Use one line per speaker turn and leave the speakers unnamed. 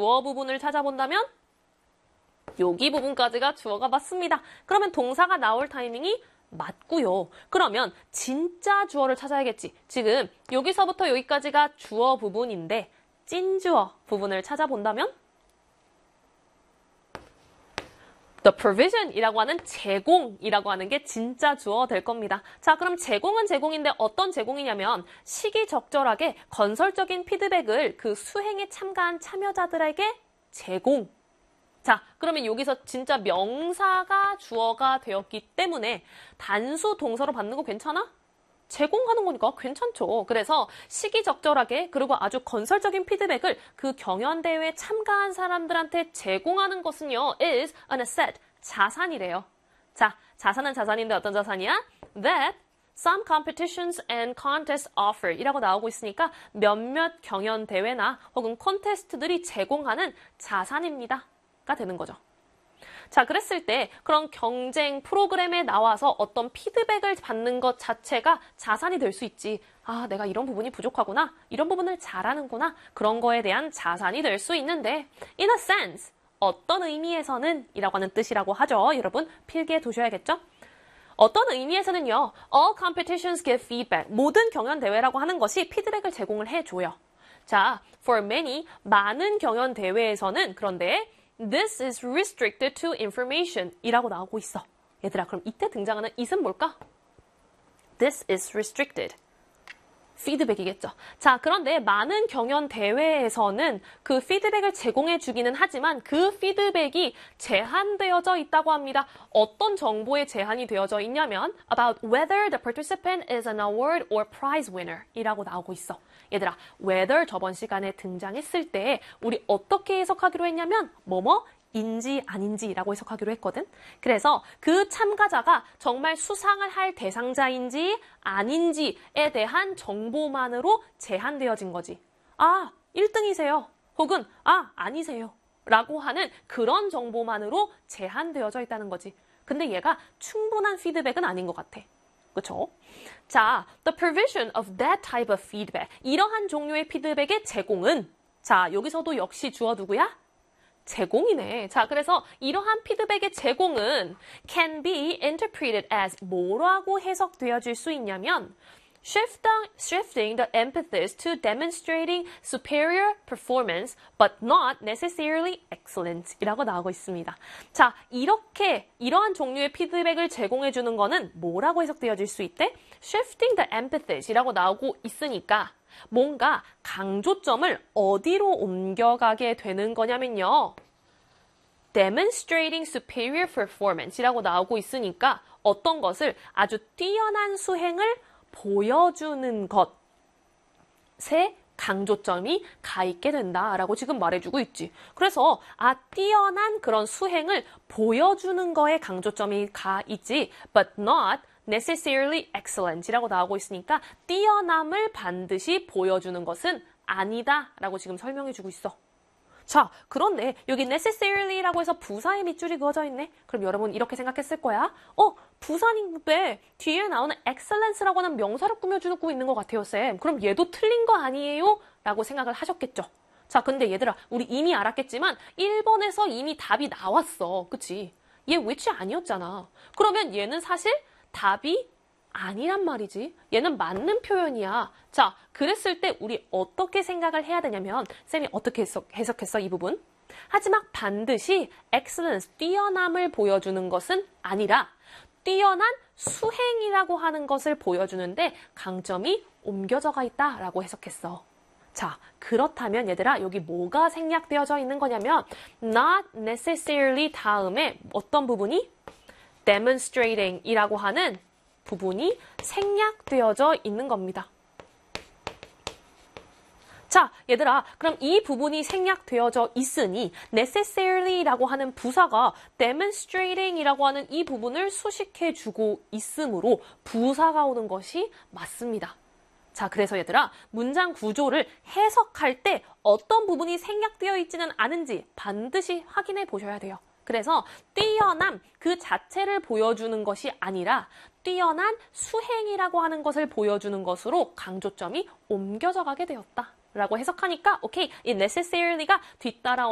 주어 부분을 찾아본다면 여기 부분까지가 주어가 맞습니다. 그러면 동사가 나올 타이밍이 맞고요. 그러면 진짜 주어를 찾아야겠지. 지금 여기서부터 여기까지가 주어 부분인데 찐주어 부분을 찾아본다면 the provision이라고 하는 제공이라고 하는 게 진짜 주어 될 겁니다. 자, 그럼 제공은 제공인데 어떤 제공이냐면 시기적절하게 건설적인 피드백을 그 수행에 참가한 참여자들에게 제공. 자, 그러면 여기서 진짜 명사가 주어가 되었기 때문에 단수 동사로 받는 거 괜찮아? 제공하는 거니까 괜찮죠. 그래서 시기적절하게 그리고 아주 건설적인 피드백을 그 경연대회에 참가한 사람들한테 제공하는 것은요, is an asset, 자산이래요. 자, 자산은 자산인데 어떤 자산이야? That some competitions and contests offer 이라고 나오고 있으니까 몇몇 경연대회나 혹은 콘테스트들이 제공하는 자산입니다. 가 되는 거죠. 자, 그랬을 때 그런 경쟁 프로그램에 나와서 어떤 피드백을 받는 것 자체가 자산이 될 수 있지. 아, 내가 이런 부분이 부족하구나. 이런 부분을 잘하는구나. 그런 거에 대한 자산이 될 수 있는데 in a sense, 어떤 의미에서는 이라고 하는 뜻이라고 하죠. 여러분 필기해 두셔야겠죠? 어떤 의미에서는요. All competitions give feedback. 모든 경연대회라고 하는 것이 피드백을 제공을 해줘요. 자, for many, 많은 경연대회에서는 그런데 This is restricted to information 이라고 나오고 있어. 얘들아, 그럼 이때 등장하는 it은 뭘까? This is restricted. 피드백이겠죠. 자, 그런데 많은 경연 대회에서는 그 피드백을 제공해 주기는 하지만 그 피드백이 제한되어져 있다고 합니다. 어떤 정보에 제한이 되어져 있냐면 about whether the participant is an award or prize winner 이라고 나오고 있어. 얘들아, whether 저번 시간에 등장했을 때 우리 어떻게 해석하기로 했냐면 뭐뭐? 인지 아닌지라고 해석하기로 했거든. 그래서 그 참가자가 정말 수상을 할 대상자인지 아닌지에 대한 정보만으로 제한되어진 거지. 아, 1등이세요. 혹은 아니세요. 라고 하는 그런 정보만으로 제한되어져 있다는 거지. 근데 얘가 충분한 피드백은 아닌 것 같아. 그쵸? 자, the provision of that type of feedback. 이러한 종류의 피드백의 제공은 자, 여기서도 역시 주어 누구야? 제공이네. 자, 그래서 이러한 피드백의 제공은 can be interpreted as 뭐라고 해석되어질 수 있냐면 shifting the emphasis to demonstrating superior performance but not necessarily excellence 이라고 나오고 있습니다. 자, 이러한 종류의 피드백을 제공해 주는 거는 뭐라고 해석되어질 수 있대? shifting the emphasis 이라고 나오고 있으니까 뭔가 강조점을 어디로 옮겨가게 되는 거냐면요. demonstrating superior performance 이라고 나오고 있으니까 어떤 것을 아주 뛰어난 수행을 보여주는 것에 강조점이 가 있게 된다라고 지금 말해주고 있지. 그래서 뛰어난 그런 수행을 보여주는 거에 강조점이 가 있지. but not necessarily excellent 이라고 나오고 있으니까 뛰어남을 반드시 보여주는 것은 아니다 라고 지금 설명해주고 있어. 자, 그런데 여기 necessary라고 해서 부사의 밑줄이 그어져 있네. 그럼 여러분 이렇게 생각했을 거야. 부사인데 뒤에 나오는 excellence라고 하는 명사를 꾸며주고 있는 것 같아요, 쌤. 그럼 얘도 틀린 거 아니에요? 라고 생각을 하셨겠죠. 자, 근데 얘들아, 우리 이미 알았겠지만 1번에서 이미 답이 나왔어. 그치? 얘 which 아니었잖아. 그러면 얘는 사실 답이 아니란 말이지. 얘는 맞는 표현이야. 자, 그랬을 때 우리 어떻게 생각을 해야 되냐면 쌤이 어떻게 해석했어, 이 부분? 하지만 반드시 excellence, 뛰어남을 보여주는 것은 아니라 뛰어난 수행이라고 하는 것을 보여주는데 강점이 옮겨져가 있다라고 해석했어. 자, 그렇다면 얘들아, 여기 뭐가 생략되어져 있는 거냐면 not necessarily 다음에 어떤 부분이? demonstrating 이라고 하는 부분이 생략되어져 있는 겁니다. 자, 얘들아, 그럼 이 부분이 생략되어져 있으니 necessary라고 하는 부사가 demonstrating이라고 하는 이 부분을 수식해주고 있으므로 부사가 오는 것이 맞습니다. 자, 그래서 얘들아, 문장 구조를 해석할 때 어떤 부분이 생략되어 있지는 않은지 반드시 확인해 보셔야 돼요. 그래서 뛰어남 그 자체를 보여주는 것이 아니라 뛰어난 수행이라고 하는 것을 보여주는 것으로 강조점이 옮겨져 가게 되었다 라고 해석하니까 오케이, 이 necessary가 뒤따라